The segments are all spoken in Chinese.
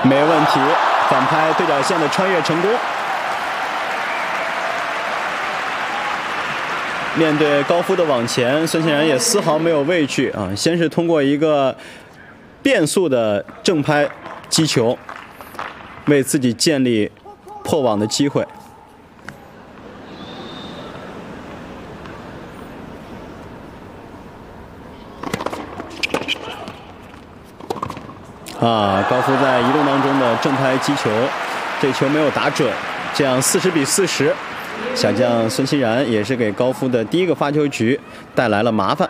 没问题，反拍对角线的穿越成功。面对高夫的往前，孙兴然也丝毫没有畏惧啊！先是通过一个变速的正拍击球，为自己建立破网的机会。高夫在移动当中的正拍击球，这球没有打准，这样40比40，小将孙欣然也是给高夫的第一个发球局带来了麻烦。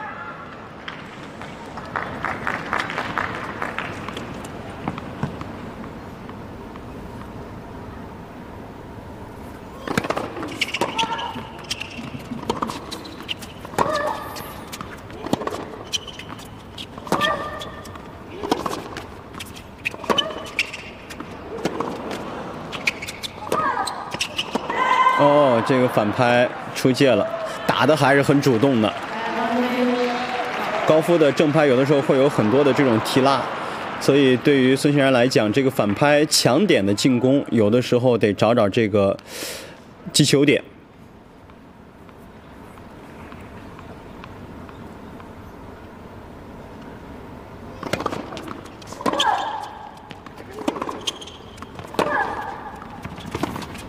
这个反拍出界了，打的还是很主动的。高夫的正拍有的时候会有很多的这种提拉，所以对于孙兴然来讲，这个反拍强点的进攻，有的时候得找找这个击球点。